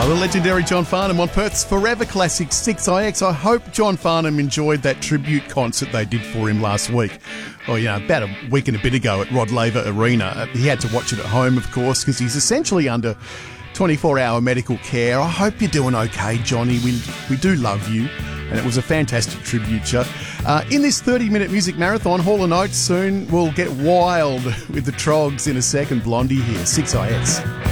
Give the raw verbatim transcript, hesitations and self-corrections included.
Oh, the legendary John Farnham on Perth's forever classic six I X. I hope John Farnham enjoyed that tribute concert they did for him last week. Oh, you know, about a week and a bit ago at Rod Laver Arena. He had to watch it at home, of course, because he's essentially under twenty-four hour medical care. I hope you're doing okay, Johnny. We, we do love you. And it was a fantastic tribute show. Uh, in this thirty minute music marathon, Hall and Oates soon will get wild with the Trogs in a second. Blondie here, six I X.